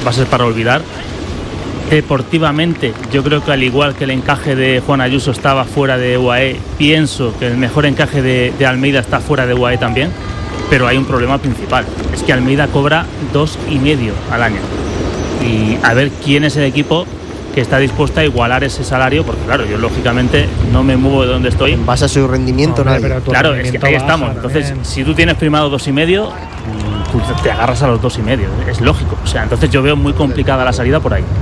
va a ser para olvidar. Deportivamente, yo creo que al igual que el encaje de Juan Ayuso estaba fuera de UAE, pienso que el mejor encaje de Almeida está fuera de UAE también, pero hay un problema principal, es que Almeida cobra 2,5 al año. Y a ver quién es el equipo que está dispuesta a igualar ese salario, porque claro, yo lógicamente no me muevo de donde estoy. En base a su rendimiento, no, claro, rendimiento es que ahí estamos. Entonces, si tú tienes firmado 2,5, tú te agarras a los 2,5, es lógico. O sea, entonces yo veo muy complicada la salida por ahí.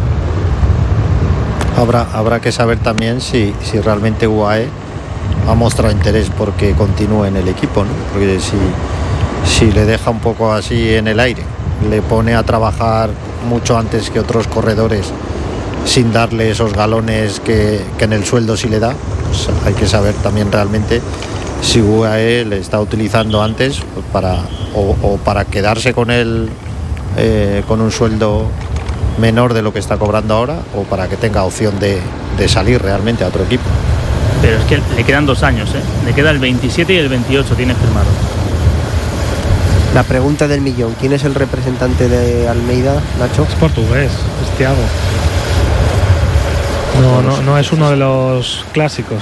Habrá que saber también si realmente UAE ha mostrado interés porque continúe en el equipo, ¿no? Porque si le deja un poco así en el aire, le pone a trabajar mucho antes que otros corredores sin darle esos galones que en el sueldo sí le da, pues hay que saber también realmente si UAE le está utilizando antes para quedarse con él con un sueldo menor de lo que está cobrando ahora, o para que tenga opción de salir realmente a otro equipo. Pero es que le quedan 2 años, le queda el 27 y el 28 tiene firmado. La pregunta del millón: ¿quién es el representante de Almeida, Nacho? Es portugués, es Thiago. No es uno de los clásicos,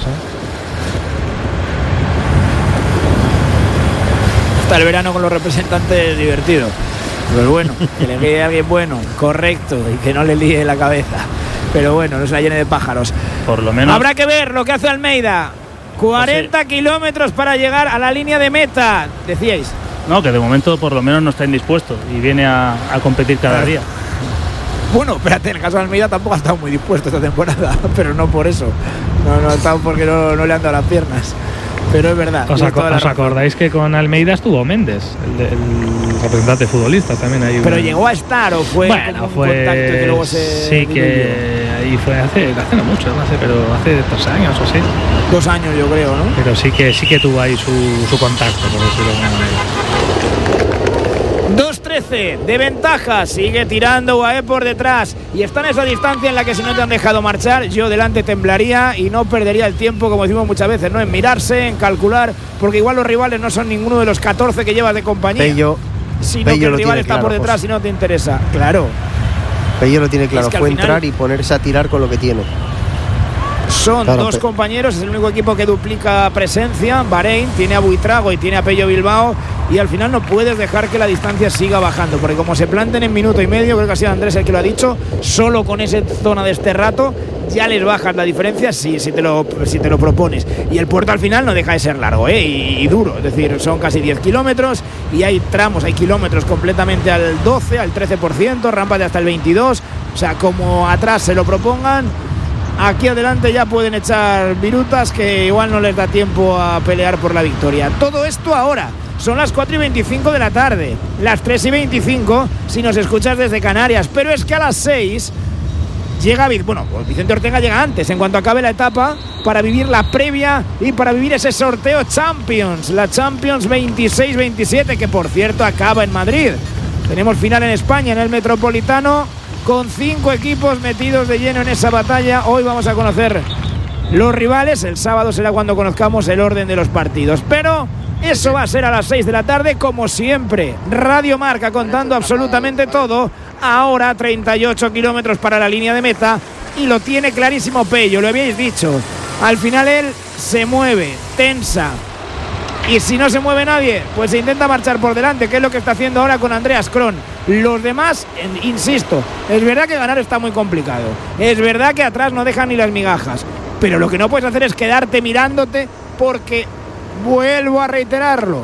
Hasta el verano con los representantes divertido. Pues bueno, que le quede a alguien bueno, correcto, y que no le líe la cabeza. Pero bueno, no se la llene de pájaros. Por lo menos. Habrá que ver lo que hace Almeida. 40 kilómetros para llegar a la línea de meta, decíais. No, que de momento por lo menos no está indispuesto y viene a competir cada día. Bueno, espérate, en el caso de Almeida tampoco ha estado muy dispuesto esta temporada, pero no por eso. No ha estado porque no le han dado las piernas. Pero es verdad. ¿Os acordáis que con Almeida estuvo Méndez, el representante futbolista también ahí? ¿Pero llegó a estar o fue bueno, fue un contacto que luego se sí, que ahí fue hace no mucho, no sé, pero hace 3 años o sí. 2 años yo creo, ¿no? Pero sí que tuvo ahí su contacto, por decirlo de alguna manera. 2:13 de ventaja, sigue tirando UAE por detrás y está en esa distancia en la que si no te han dejado marchar, yo delante temblaría y no perdería el tiempo, como decimos muchas veces, ¿no? En mirarse, en calcular, porque igual los rivales no son ninguno de los 14 que llevas de compañía, sino que el rival está por detrás y no te interesa. Claro, Pello lo tiene claro, es que fue al final entrar y ponerse a tirar con lo que tiene. Son claro, 2 compañeros, es el único equipo que duplica presencia. Bahrein tiene a Buitrago y tiene a Pello Bilbao, y al final no puedes dejar que la distancia siga bajando, porque como se planten en 1,5 minutos, creo que ha sido Andrés el que lo ha dicho, solo con esa zona de este rato ya les bajas la diferencia si te lo propones. Y el puerto al final no deja de ser largo y duro, es decir, son casi 10 kilómetros y hay tramos, hay kilómetros completamente al 12, al 13%, rampas de hasta el 22%, o sea, como atrás se lo propongan, aquí adelante ya pueden echar virutas que igual no les da tiempo a pelear por la victoria. Todo esto ahora. Son las 4:25 de la tarde, las 3:25 si nos escuchas desde Canarias, pero es que a las 6 llega, Vicente Ortega llega antes, en cuanto acabe la etapa, para vivir la previa y para vivir ese sorteo Champions, la Champions 26-27, que por cierto acaba en Madrid. Tenemos final en España, en el Metropolitano, con 5 equipos metidos de lleno en esa batalla. Hoy vamos a conocer los rivales, el sábado será cuando conozcamos el orden de los partidos, pero eso va a ser a las 6 de la tarde, como siempre. Radio Marca contando absolutamente todo. Ahora 38 kilómetros para la línea de meta y lo tiene clarísimo Pello, lo habíais dicho. Al final él se mueve, tensa, y si no se mueve nadie, pues se intenta marchar por delante, que es lo que está haciendo ahora con Andreas Kron. Los demás, insisto, es verdad que ganar está muy complicado, es verdad que atrás no dejan ni las migajas, pero lo que no puedes hacer es quedarte mirándote, porque vuelvo a reiterarlo,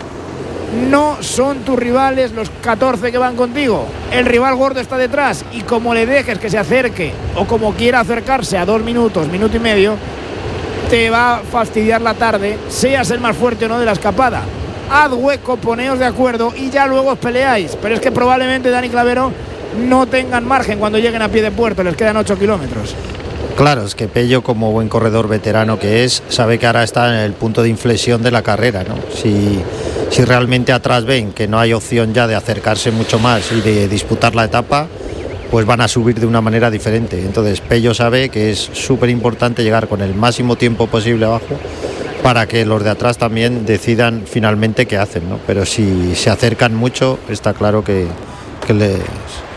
no son tus rivales los 14 que van contigo. El rival gordo está detrás y como le dejes que se acerque o como quiera acercarse a 2 minutos, 1,5 minutos, te va a fastidiar la tarde, seas el más fuerte o no de la escapada. Haz hueco, poneos de acuerdo y ya luego os peleáis. Pero es que probablemente Dani Clavero no tengan margen cuando lleguen a pie de puerto, les quedan 8 kilómetros. Claro, es que Pello, como buen corredor veterano que es, sabe que ahora está en el punto de inflexión de la carrera, ¿no? Si realmente atrás ven que no hay opción ya de acercarse mucho más y de disputar la etapa, pues van a subir de una manera diferente. Entonces Pello sabe que es súper importante llegar con el máximo tiempo posible abajo para que los de atrás también decidan finalmente qué hacen, ¿no? Pero si se acercan mucho, está claro que